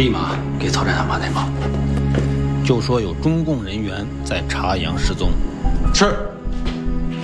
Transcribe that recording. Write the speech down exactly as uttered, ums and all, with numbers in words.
立马给曹站长发电报，就说有中共人员在茶阳失踪。 是。